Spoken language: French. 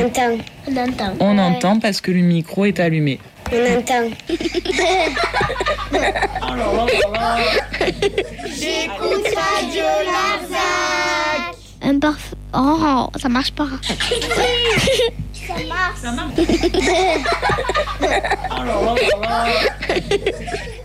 entend. On entend. On entend parce que le micro est allumé. On entend. J'écoute Radio Larzac. Oh, ça marche pas. Ça marche. Ça marche.